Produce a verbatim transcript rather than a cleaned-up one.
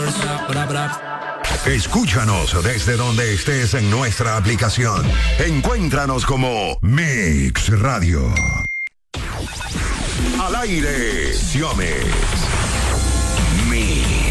Escúchanos desde donde estés en nuestra aplicación. Encuéntranos como Mix Radio. Al aire, Siomex. Mix.